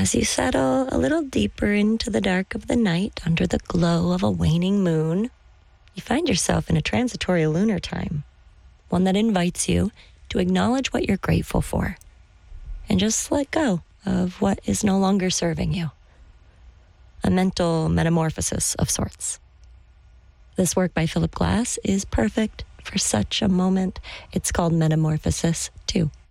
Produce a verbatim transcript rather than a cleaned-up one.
as you settle a little deeper into the dark of the night under the glow of a waning moon, you find yourself in a transitory lunar time, one that invites you to acknowledge what you're grateful for and just let go of what is no longer serving you. A mental metamorphosis of sorts. This work by Philip Glass is perfect for such a moment. It's called Metamorphosis two.